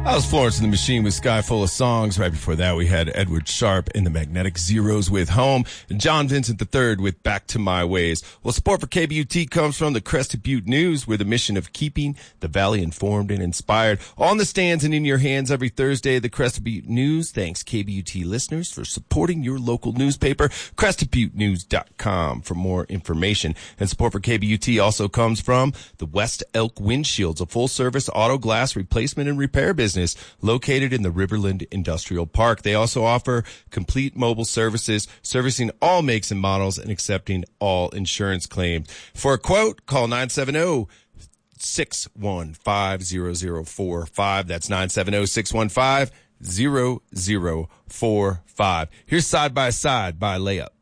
That was Florence and the Machine with Sky Full of Songs. Right before that, we had Edward Sharpe and the Magnetic Zeros with Home, and John Vincent III with Back to My Ways. Well, support for KBUT comes from the Crested Butte News, with a mission of keeping the Valley informed and inspired. On the stands and in your hands every Thursday, the Crested Butte News. Thanks, KBUT listeners, for supporting your local newspaper. CrestedButteNews.com for more information. And support for KBUT also comes from the West Elk Windshields, a full-service auto glass replacement and repair business located in the Riverland Industrial Park. They also offer complete mobile services, servicing all makes and models and accepting all insurance claims. For a quote, call 970-615-0045. That's 970-615-0045. Here's Side by Side by Layup.